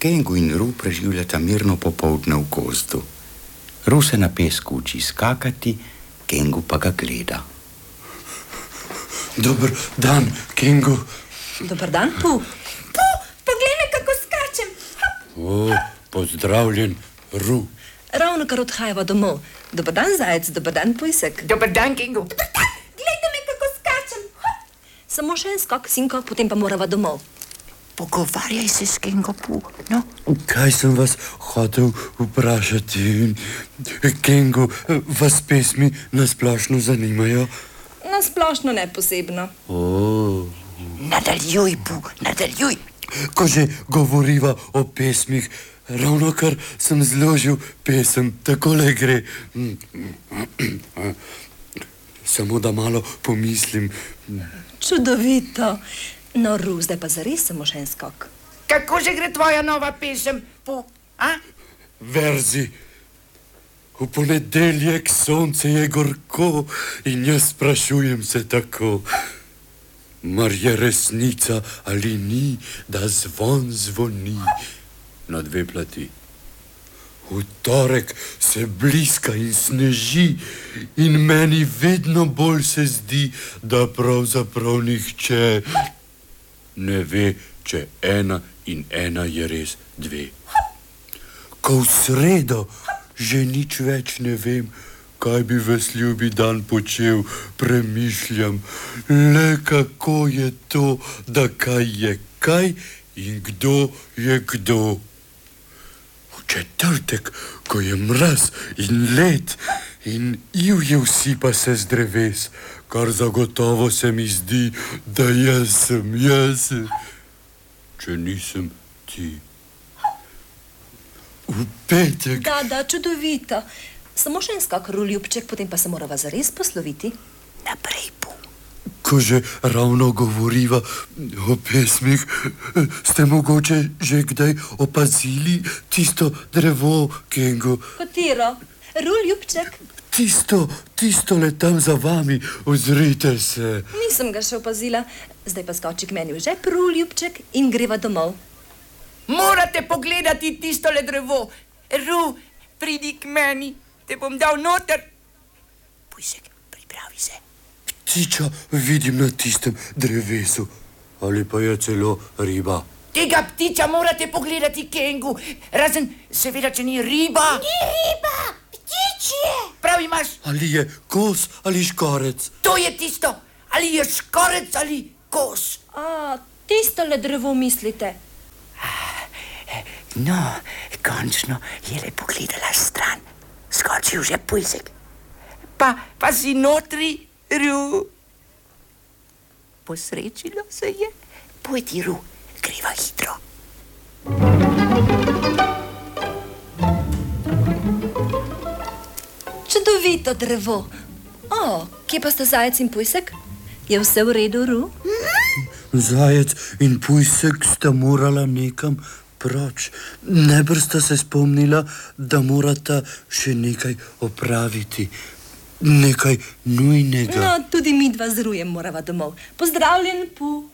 Kengu in Ru preživljata mirno popoldne v gozdu. Ru se na pesku uči skakati, Kengu pa ga gleda. Dober dan, Kengu. Dober dan, Pu. Pu, poglej me, kako skačem. O, pozdravljen, Ru. Ravno kar odhajava domov. Dober dan, zajec, dober dan, pujsek. Dober dan, Kengu. Dober dan, glejte me, kako skačem. Samo še en skok, sinko, potem pa morava domov. Pogovarjaj se s Kengo, Pu, no? Kaj sem vas hotel vprašati? Kengu, vas pesmi nasplošno zanimajo? Nasplošno ne posebno. Nadaljuj, Pu, nadaljuj. Ko že govoriva o pesmih, ravno kar sem zložil pesem, takole gre. Samo da malo pomislim. Čudovito. No, Ru, zdaj pa zares samo še en skok. Kako že gre tvoja nova pesem, Pu, a? Verzi. V ponedeljek sonce je gorko in jaz sprašujem se tako. Mar je resnica ali ni, da zvon zvoni na dve plati. V torek se bliska in sneži in meni vedno bolj se zdi, da pravzaprav nihče ne ve, če 1 in 1 je res 2. Ko v sredo že nič več ne vem, kaj bi ves ljubi dan počel, premišljam, le kako je to, da kaj je kaj in kdo je kdo. V četrtek, ko je mraz in led in ivje vsipa se z dreves, kar zagotovo se mi zdi, da jaz sem jaz, če nisem ti. V petek... Da, čudovito. Samo še en skok, Ru, ljubček, potem pa se morava zares posloviti. Naprej, Pu. Ko že ravno govoriva o pesmih, ste mogoče že kdaj opazili tisto drevo, Kengu? Katero? Ru, ljubček? Tisto le tam za vami, ozrite se. Nisem ga še opazila. Zdaj pa skoči k meni v žep, Ru, ljubček, in greva domov. Morate pogledati tistole drevo. Ru, pridi k meni, te bom dal noter. Pujsek, pripravi se. Ptiča vidim na tistem drevesu. Ali pa je celo riba. Tega ptiča morate pogledati, Kengu. Razen, seveda, če ni riba. Ni riba, ptič je. Prav imaš. Ali je kos ali škorec? To je tisto. Ali je škorec ali kos. A, tistole drevo mislite? No, končno je le pogledala stran. Skočil že pujsek. Pa si notri, Ru. Posrečilo se je. Pojdi, Ru, greva hitro. Čudovito drevo. O, kje pa sta zajec in pujsek? Je vse v redu, Ru? Zajec in pujsek sta morala nekam proč. Najbrž sta se spomnila, da morata še nekaj opraviti. Nekaj nujnega. No, tudi mi dva z Rujem morava domov. Pozdravljen, Pu.